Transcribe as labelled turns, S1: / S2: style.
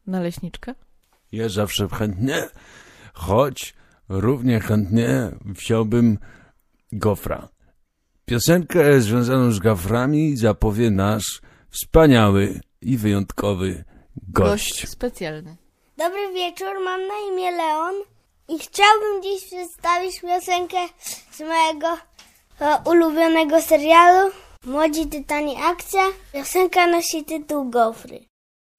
S1: naleśniczkę?
S2: Ja zawsze chętnie, choć równie chętnie wziąłbym gofra. Piosenkę związaną z goframi zapowie nasz wspaniały i wyjątkowy gość.
S1: Specjalny.
S3: Dobry wieczór, mam na imię Leon i chciałbym dziś przedstawić piosenkę z mojego ulubionego serialu Młodzi Tytani Akcja. Piosenka nosi tytuł Gofry.